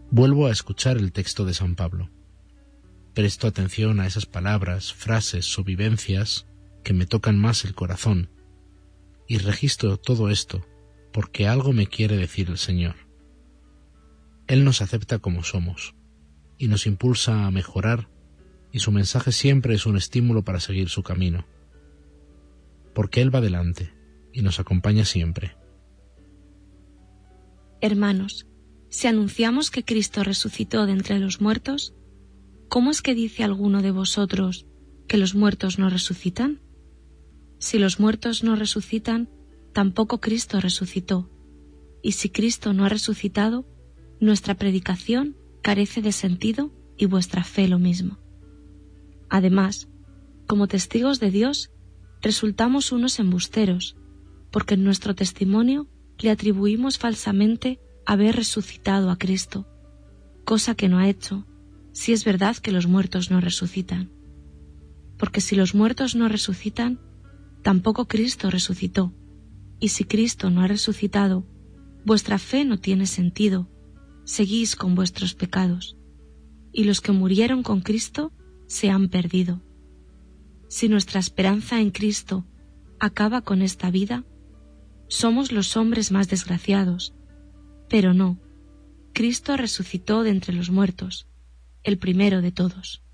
Vuelvo a escuchar el texto de San Pablo. Presto atención a esas palabras, frases o vivencias que me tocan más el corazón, y registro todo esto porque algo me quiere decir el Señor. Él nos acepta como somos y nos impulsa a mejorar, y su mensaje siempre es un estímulo para seguir su camino, porque Él va delante y nos acompaña siempre. Hermanos, si anunciamos que Cristo resucitó de entre los muertos, ¿cómo es que dice alguno de vosotros que los muertos no resucitan? Si los muertos no resucitan, tampoco Cristo resucitó. Y si Cristo no ha resucitado, nuestra predicación carece de sentido y vuestra fe lo mismo. Además, como testigos de Dios, resultamos unos embusteros, porque en nuestro testimonio le atribuimos falsamente haber resucitado a Cristo, cosa que no ha hecho, si es verdad que los muertos no resucitan. Porque si los muertos no resucitan, tampoco Cristo resucitó, y si Cristo no ha resucitado, vuestra fe no tiene sentido, seguís con vuestros pecados, y los que murieron con Cristo se han perdido. Si nuestra esperanza en Cristo acaba con esta vida, somos los hombres más desgraciados, pero no, Cristo resucitó de entre los muertos, el primero de todos.